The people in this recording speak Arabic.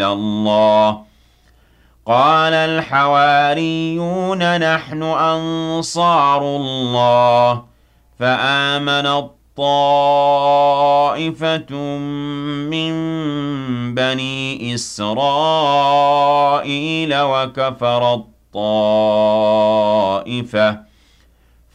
الله. قال الحواريون نحن أنصار الله. فآمنت طائفة من بني إسرائيل وكفرت طائفة